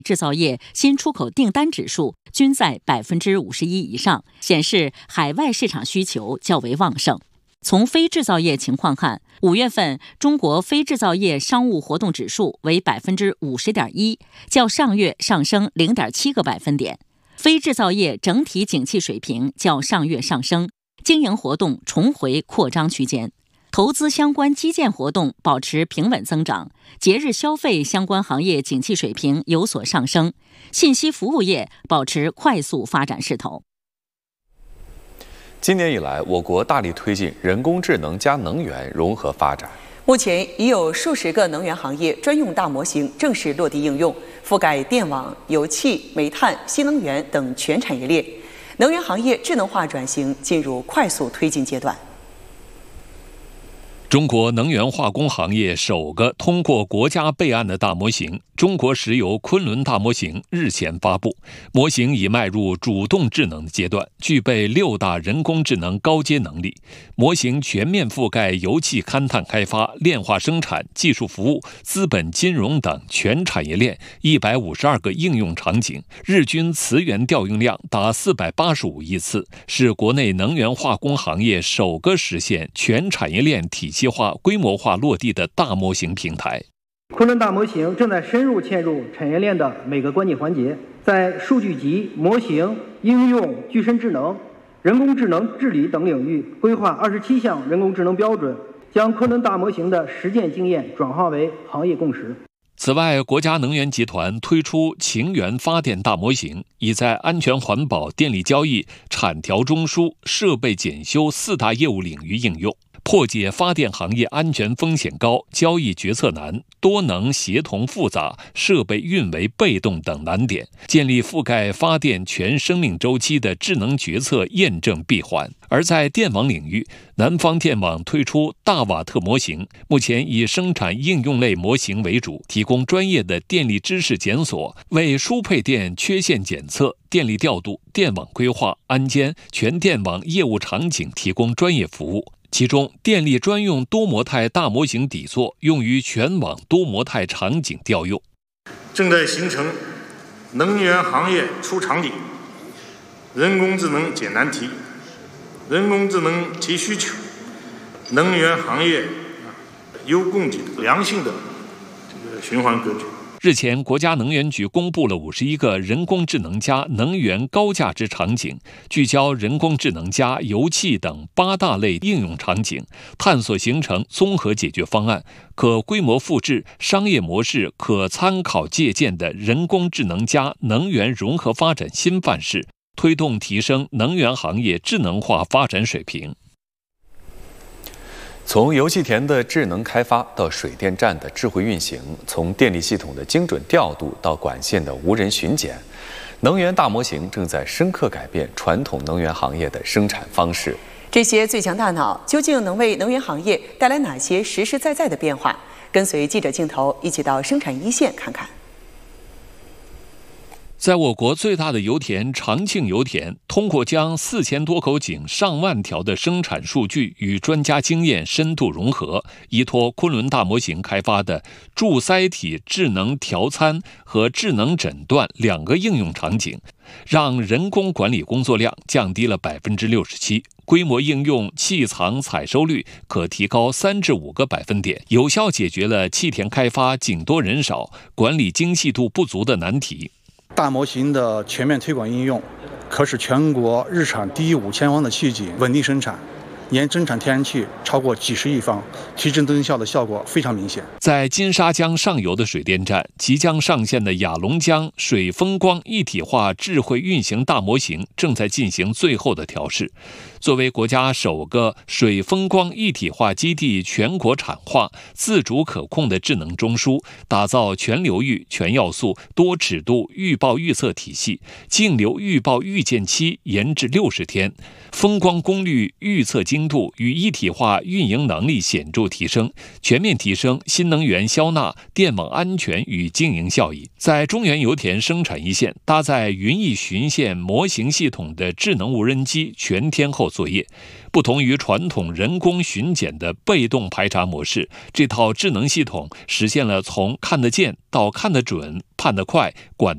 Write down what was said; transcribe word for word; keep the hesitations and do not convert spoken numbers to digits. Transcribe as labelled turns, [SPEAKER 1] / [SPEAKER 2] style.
[SPEAKER 1] 制造业新出口订单指数均在百分之五十一以上，显示海外市场需求较为旺盛。从非制造业情况看，五月份中国非制造业商务活动指数为百分之五十点一，较上月上升零点七个百分点。非制造业整体景气水平较上月上升，经营活动重回扩张区间。投资相关基建活动保持平稳增长，节日消费相关行业景气水平有所上升，信息服务业保持快速发展势头。
[SPEAKER 2] 今年以来，我国大力推进人工智能加能源融合发展。
[SPEAKER 3] 目前已有数十个能源行业专用大模型正式落地应用，覆盖电网、油气、煤炭、新能源等全产业链。能源行业智能化转型进入快速推进阶段。
[SPEAKER 4] 中国能源化工行业首个通过国家备案的大模型中国石油昆仑大模型日前发布，模型已迈入主动智能阶段，具备六大人工智能高阶能力。模型全面覆盖油气勘探开发、炼化生产、技术服务、资本金融等全产业链一百五十二个应用场景，日均磁源调用量达四百八十五亿次，是国内能源化工行业首个实现全产业链体系化、规模化落地的大模型平台。
[SPEAKER 5] 昆仑大模型正在深入嵌入产业链的每个关键环节，在数据集、模型、应用、具身智能、人工智能治理等领域规划二十七项人工智能标准，将昆仑大模型的实践经验转化为行业共识。
[SPEAKER 4] 此外，国家能源集团推出晴源发电大模型，已在安全环保、电力交易、产调中枢、设备检修四大业务领域应用，破解发电行业安全风险高、交易决策难、多能协同复杂、设备运维被动等难点，建立覆盖发电全生命周期的智能决策验证闭环。而在电网领域，南方电网推出大瓦特模型，目前以生产应用类模型为主，提供专业的电力知识检索，为输配电缺陷检测、电力调度、电网规划、安监、全电网业务场景提供专业服务。其中，电力专用多模态大模型底座用于全网多模态场景调用。
[SPEAKER 6] 正在形成能源行业出场景，人工智能解难题，人工智能提需求，能源行业优供给良性的这个循环格局。
[SPEAKER 4] 日前，国家能源局公布了五十一个人工智能加能源高价值场景，聚焦人工智能加油气等八大类应用场景，探索形成综合解决方案，可规模复制、商业模式可参考借鉴的人工智能加能源融合发展新范式，推动提升能源行业智能化发展水平。
[SPEAKER 2] 从油气田的智能开发到水电站的智慧运行，从电力系统的精准调度到管线的无人巡检，能源大模型正在深刻改变传统能源行业的生产方式。
[SPEAKER 3] 这些最强大脑究竟能为能源行业带来哪些实实在在的变化？跟随记者镜头一起到生产一线看看。
[SPEAKER 4] 在我国最大的油田长庆油田，通过将四千多口井、上万条的生产数据与专家经验深度融合，依托昆仑大模型开发的注塞体智能调参和智能诊断两个应用场景，让人工管理工作量降低了百分之六十七，规模应用气藏采收率可提高三至五个百分点，有效解决了气田开发井多人少、管理精细度不足的难题。
[SPEAKER 7] 大模型的全面推广应用，可使全国日产低五千方的气井稳定生产，年增产天然气超过几十亿方，提振增效的效果非常明显。
[SPEAKER 4] 在金沙江上游的水电站，即将上线的雅龙江水风光一体化智慧运行大模型正在进行最后的调试。作为国家首个水风光一体化基地全国产化、自主可控的智能中枢，打造全流域、全要素、多尺度预报预测体系，径流预报预见期延至六十天，风光功率、预测精度与一体化运营能力显著提升，全面提升新能源消纳、电网安全与经营效益。在中原油田生产一线搭载云翼巡线模型系统的智能无人机全天候作业，不同于传统人工巡检的被动排查模式，这套智能系统实现了从看得见到看得准、判得快、管